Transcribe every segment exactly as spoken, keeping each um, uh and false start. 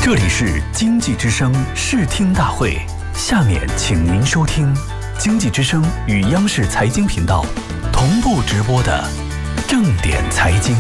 这里是经济之声视听大会，下面请您收听经济之声与央视财经频道同步直播的正点财经。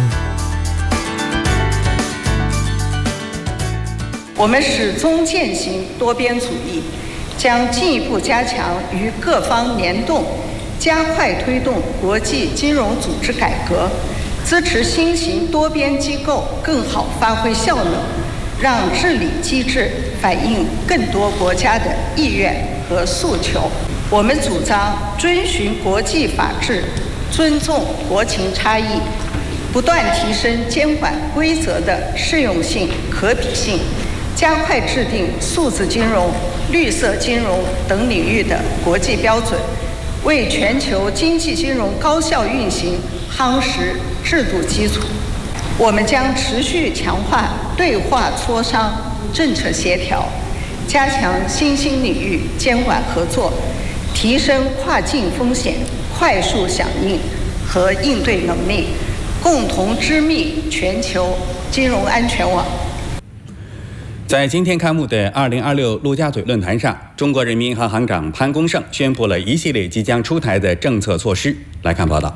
我们始终践行多边主义，将进一步加强与各方联动，加快推动国际金融组织改革，支持新型多边机构更好发挥效能，让治理机制反映更多国家的意愿和诉求。我们主张遵循国际法治，尊重国情差异，不断提升监管规则的适用性、可比性，加快制定数字金融、绿色金融等领域的国际标准，为全球经济金融高效运行夯实制度基础。我们将持续强化对话磋商、政策协调，加强新兴领域监管合作，提升跨境风险快速响应和应对能力，共同织密全球金融安全网。 在今天开幕的二零二六陆家嘴论坛上，中国人民银行行长潘功胜宣布了一系列即将出台的政策措施。来看报道。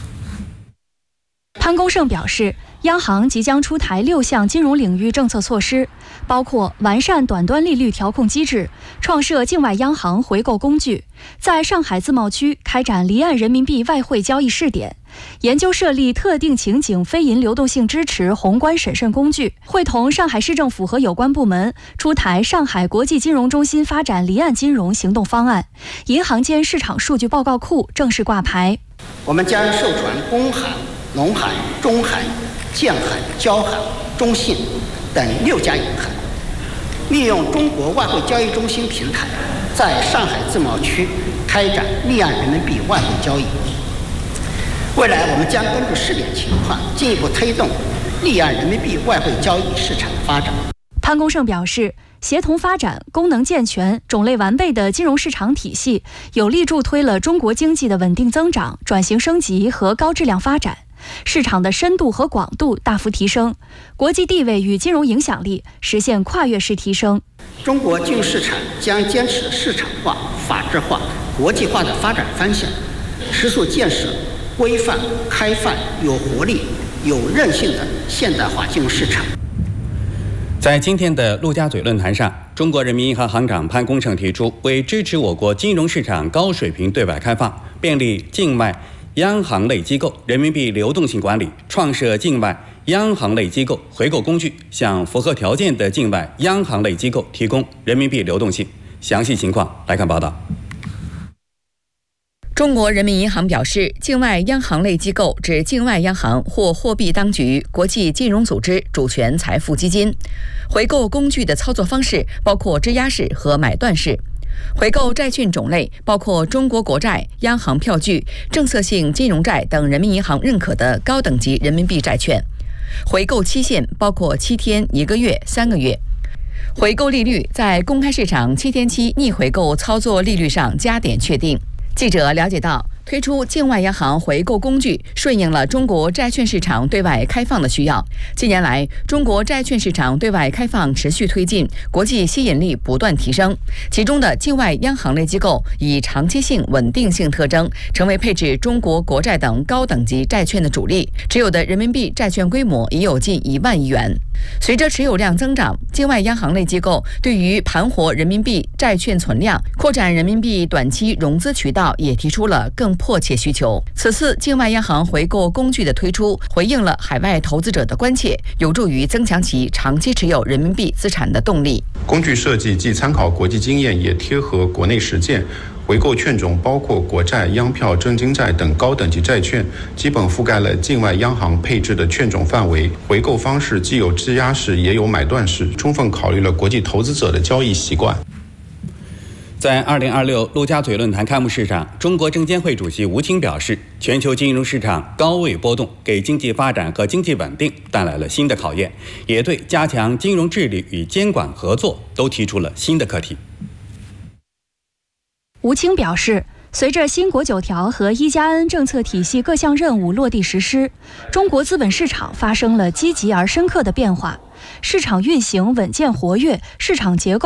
潘功胜表示，央行即将出台六项金融领域政策措施，包括完善短端利率调控机制，创设境外央行回购工具，在上海自贸区开展离岸人民币外汇交易试点，研究设立特定情景非银流动性支持宏观审慎工具，会同上海市政府和有关部门出台上海国际金融中心发展离岸金融行动方案，银行间市场数据报告库正式挂牌。 我们将授权工行、农行、中行、建行、交行、中信等六家银行，利用中国外汇交易中心平台，在上海自贸区开展离岸人民币外汇交易。未来我们将根据试点情况，进一步推动离岸人民币外汇交易市场发展。 潘功胜表示，协同发展功能健全、种类完备的金融市场体系，有力助推了中国经济的稳定增长、转型升级和高质量发展，市场的深度和广度大幅提升，国际地位与金融影响力实现跨越式提升。 中国金融市场将坚持市场化、法治化、国际化的发展方向，持续建设规范、开放、有活力、有韧性的现代化金融市场。 在今天的陆家嘴论坛上，中国人民银行行长潘功胜提出，为支持我国金融市场高水平对外开放，便利境外央行类机构人民币流动性管理，创设境外央行类机构回购工具，向符合条件的境外央行类机构提供人民币流动性。详细情况来看报道。 中国人民银行表示，境外央行类机构指境外央行或货币当局、国际金融组织主权财富基金。回购工具的操作方式包括质押式和买断式。回购债券种类包括中国国债、央行票据、政策性金融债等人民银行认可的高等级人民币债券。回购期限包括七天、一个月、三个月。回购利率在公开市场七天期逆回购操作利率上加点确定。记者了解到，推出境外央行回购工具，顺应了中国债券市场对外开放的需要。近年来，中国债券市场对外开放持续推进，国际吸引力不断提升。其中的境外央行类机构以长期性、稳定性特征，成为配置中国国债等高等级债券的主力，持有的人民币债券规模已有近一万亿元。随着持有量增长，境外央行类机构对于盘活人民币债券存量、扩展人民币短期融资渠道也提出了更迫切需求。此次境外央行回购工具的推出，回应了海外投资者的关切，有助于增强其长期持有人民币资产的动力。 工具设计既参考国际经验，也贴合国内实践。回购券种包括国债、央票、真金债等高等级债券，基本覆盖了境外央行配置的券种范围。回购方式既有质押式，也有买断式，充分考虑了国际投资者的交易习惯。 在二零二六陆家嘴论坛开幕式上，中国证监会主席吴清表示，全球金融市场高位波动，给经济发展和经济稳定带来了新的考验，也对加强金融治理与监管合作都提出了新的课题。 吴清表示， 随着新国九条和一加 N 政策体系各项任务落地实施，中国资本市场发生了积极而深刻的变化，市场运行稳健活跃，市场结构